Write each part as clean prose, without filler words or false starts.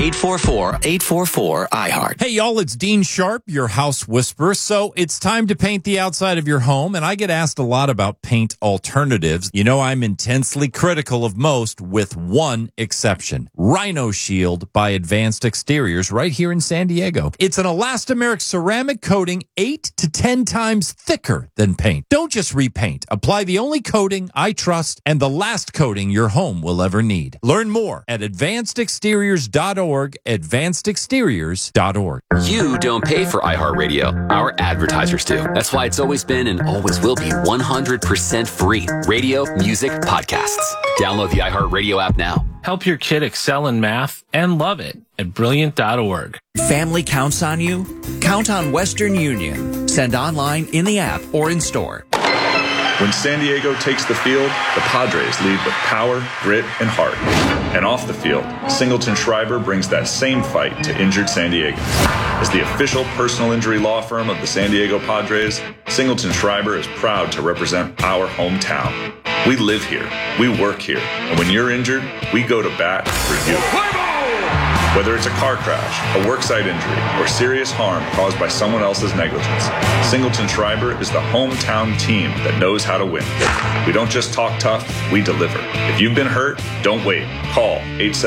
844-844-IHEART. Hey, y'all, it's Dean Sharp, your house whisperer. So it's time to paint the outside of your home, and I get asked a lot about paint alternatives. You know, I'm intensely critical of most, with one exception. Rhino Shield by Advanced Exteriors right here in San Diego. It's an elastomeric ceramic coating 8 to 10 times thicker than paint. Don't just repaint. Apply the only coating I trust and the last coating your home will ever need. Learn more at advancedexteriors.org, advancedexteriors.org. You don't pay for iHeartRadio. Our advertisers do. That's why it's always been and always will be 100% free. Radio, music, podcasts. Download the iHeartRadio app now. Help your kid excel in math and love it at Brilliant.org. Family counts on you? Count on Western Union. Send online, in the app, or in store. When San Diego takes the field, the Padres lead with power, grit, and heart. And off the field, Singleton Schreiber brings that same fight to injured San Diegans. As the official personal injury law firm of the San Diego Padres, Singleton Schreiber is proud to represent our hometown. We live here, we work here, and when you're injured, we go to bat for you. Whether it's a car crash, a worksite injury, or serious harm caused by someone else's negligence, Singleton Schreiber is the hometown team that knows how to win. We don't just talk tough, we deliver. If you've been hurt, don't wait. Call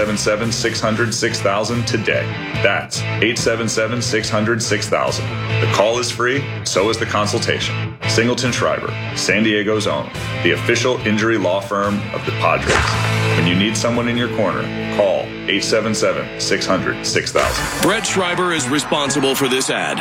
877-600-6000 today. That's 877-600-6000. The call is free, so is the consultation. Singleton Schreiber, San Diego's own, the official injury law firm of the Padres. When you need someone in your corner, call 877-600-6000. Brett Schreiber is responsible for this ad.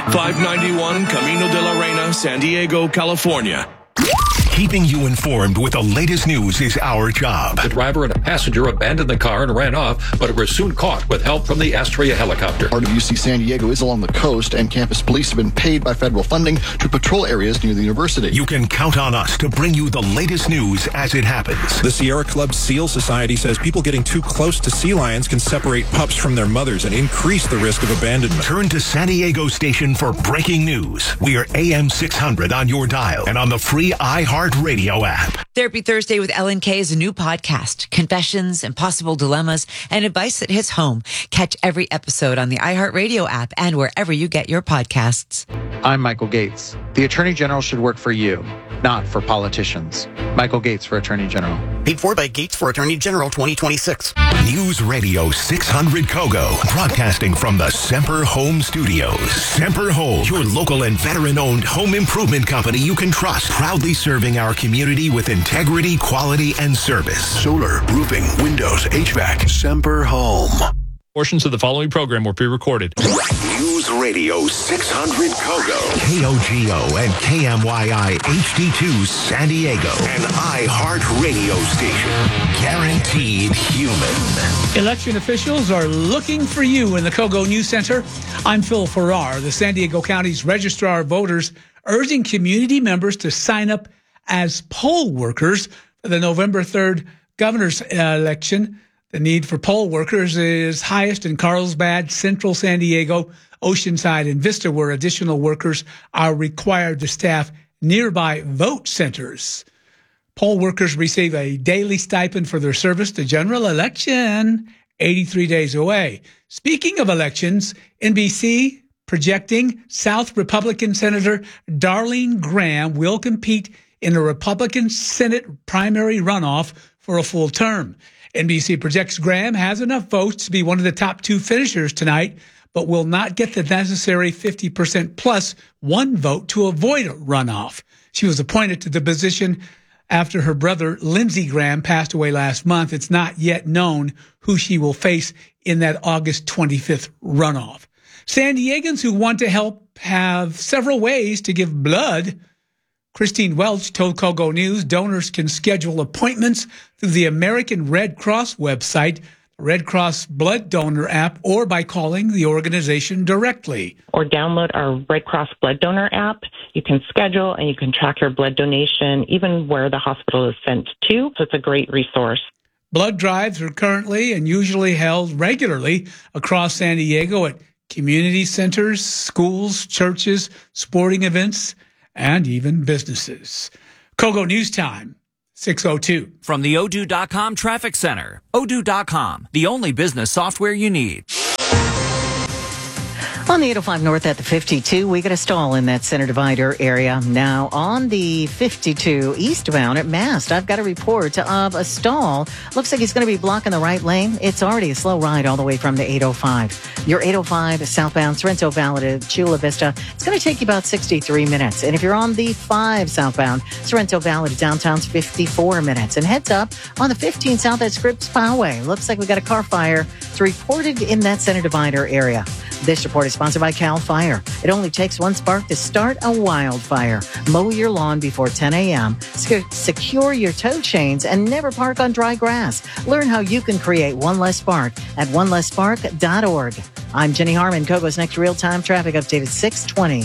591 Camino de la Reina, San Diego, California. Keeping you informed with the latest news is our job. The driver and a passenger abandoned the car and ran off, but were soon caught with help from the Astrea helicopter. Part of UC San Diego is along the coast, and campus police have been paid by federal funding to patrol areas near the university. You can count on us to bring you the latest news as it happens. The Sierra Club Seal Society says people getting too close to sea lions can separate pups from their mothers and increase the risk of abandonment. Turn to San Diego Station for breaking news. We are AM 600 on your dial and on the free iHeart Radio app. Therapy Thursday with Ellen Kay is a new podcast. Confessions, impossible dilemmas, and advice that hits home. Catch every episode on the iHeartRadio app and wherever you get your podcasts. I'm Michael Gates. The Attorney General should work for you, not for politicians. Michael Gates for Attorney General. Paid for by Gates for Attorney General 2026. News Radio 600 Kogo, broadcasting from the Semper Home Studios. Semper Home, your local and veteran-owned home improvement company you can trust. Proudly serving our community with integrity, quality, and service. Solar, roofing, windows, HVAC. Semper Home. Portions of the following program were pre-recorded. News Radio 600 Kogo, KOGO and KMYI HD2 San Diego, an iHeart radio station. Guaranteed human. Election officials are looking for you in the Kogo News Center. I'm Phil Farrar, the San Diego County's Registrar of Voters, urging community members to sign up as poll workers for the November 3rd governor's election. The need for poll workers is highest in Carlsbad, Central San Diego, Oceanside, and Vista, where additional workers are required to staff nearby vote centers. Poll workers receive a daily stipend for their service to general election, 83 days away. Speaking of elections, NBC projecting South Republican Senator Darlene Graham will compete in a Republican Senate primary runoff for a full term. NBC projects Graham has enough votes to be one of the top two finishers tonight, but will not get the necessary 50% plus one vote to avoid a runoff. She was appointed to the position after her brother, Lindsey Graham, passed away last month. It's not yet known who she will face in that August 25th runoff. San Diegans who want to help have several ways to give blood. Christine Welch told Kogo News donors can schedule appointments through the American Red Cross website, Red Cross Blood Donor app, or by calling the organization directly. Or download our Red Cross Blood Donor app. You can schedule and you can track your blood donation, even where the hospital is sent to. So it's a great resource. Blood drives are currently and usually held regularly across San Diego at community centers, schools, churches, sporting events, and even businesses. Kogo News Time, 6:02. From the Odoo.com Traffic Center. Odoo.com, the only business software you need. On the 805 North at the 52, we got a stall in that center divider area. Now, on the 52 eastbound at Mast, I've got a report of a stall. Looks like he's going to be blocking the right lane. It's already a slow ride all the way from the 805. Your 805 southbound Sorrento Valley to Chula Vista, it's going to take you about 63 minutes. And if you're on the 5 southbound Sorrento Valley to downtown's 54 minutes. And heads up, on the 15 south at Scripps Poway, looks like we got a car fire. It's reported in that center divider area. This report is sponsored by CAL FIRE. It only takes one spark to start a wildfire. Mow your lawn before 10 a.m. Secure your tow chains and never park on dry grass. Learn how you can create one less spark at onelessspark.org. I'm Jenny Harmon. Kogo's next real-time traffic update at 6:20.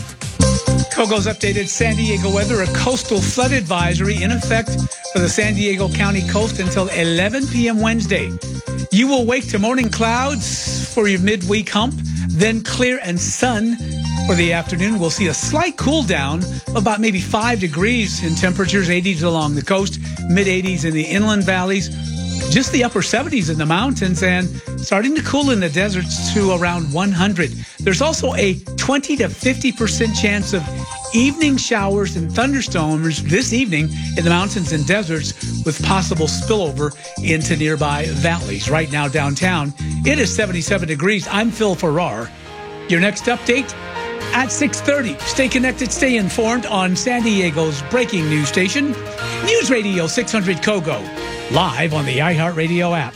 Kogo's updated San Diego weather, a coastal flood advisory in effect for the San Diego County coast until 11 p.m. Wednesday. You will wake to morning clouds for your midweek hump, then clear and sun for the afternoon. We'll see a slight cool down, about maybe 5 degrees in temperatures, 80s along the coast, mid-80s in the inland valleys, just the upper 70s in the mountains, and starting to cool in the deserts to around 100. There's also a 20 to 50% chance of evening showers and thunderstorms this evening in the mountains and deserts with possible spillover into nearby valleys. Right now downtown, it is 77 degrees. I'm Phil Farrar. Your next update at 6:30. Stay connected, stay informed on San Diego's breaking news station, News Radio 600 Kogo, live on the iHeartRadio app.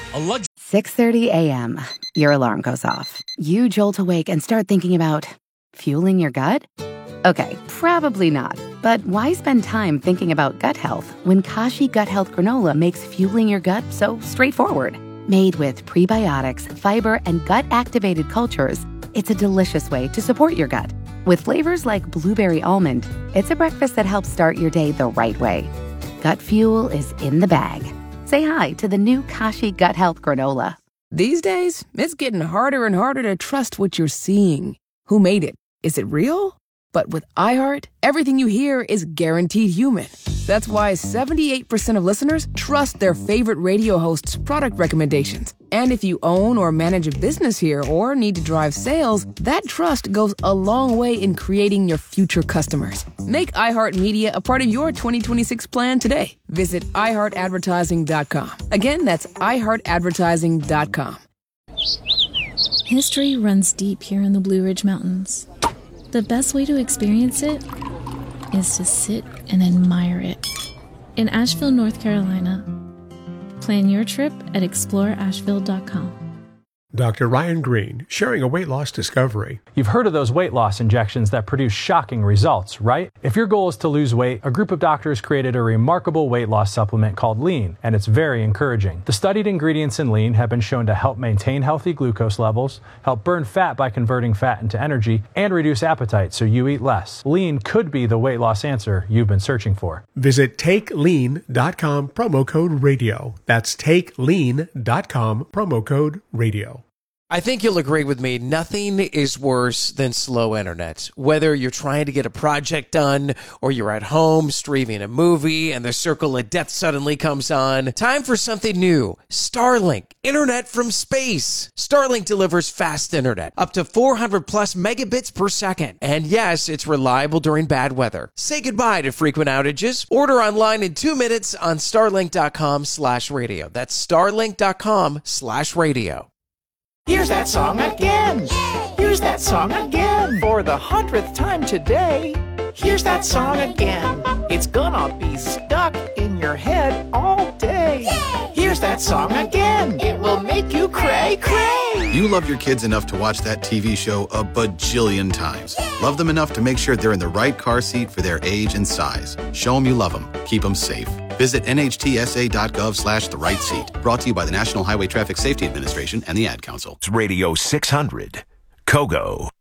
6:30 a.m. Your alarm goes off. You jolt awake and start thinking about fueling your gut? Okay, probably not. But why spend time thinking about gut health when Kashi Gut Health Granola makes fueling your gut so straightforward? Made with prebiotics, fiber, and gut-activated cultures, it's a delicious way to support your gut. With flavors like blueberry almond, it's a breakfast that helps start your day the right way. Gut fuel is in the bag. Say hi to the new Kashi Gut Health Granola. These days, it's getting harder and harder to trust what you're seeing. Who made it? Is it real? But with iHeart, everything you hear is guaranteed human. That's why 78% of listeners trust their favorite radio host's product recommendations. And if you own or manage a business here or need to drive sales, that trust goes a long way in creating your future customers. Make iHeartMedia a part of your 2026 plan today. Visit iHeartAdvertising.com. Again, that's iHeartAdvertising.com. History runs deep here in the Blue Ridge Mountains. The best way to experience it is to sit and admire it. In Asheville, North Carolina. Plan your trip at exploreasheville.com. Dr. Ryan Green, sharing a weight loss discovery. You've heard of those weight loss injections that produce shocking results, right? If your goal is to lose weight, a group of doctors created a remarkable weight loss supplement called Lean, and it's very encouraging. The studied ingredients in Lean have been shown to help maintain healthy glucose levels, help burn fat by converting fat into energy, and reduce appetite so you eat less. Lean could be the weight loss answer you've been searching for. Visit TakeLean.com, promo code radio. That's TakeLean.com, promo code radio. I think you'll agree with me, nothing is worse than slow internet. Whether you're trying to get a project done or you're at home streaming a movie and the circle of death suddenly comes on, time for something new. Starlink, internet from space. Starlink delivers fast internet, up to 400 plus megabits per second. And yes, it's reliable during bad weather. Say goodbye to frequent outages. Order online in 2 minutes on starlink.com/radio. That's starlink.com/radio. Here's that song again. Here's that song again. For the 100th time today. Here's that song again. It's gonna be stuck in your head all day. Here's that song again. It will make you cray, cray. You love your kids enough to watch that TV show a bajillion times. Love them enough to make sure they're in the right car seat for their age and size. Show them you love them. Keep them safe. Visit nhtsa.gov/the right seat. Brought to you by the National Highway Traffic Safety Administration and the Ad Council. Radio 600, Kogo.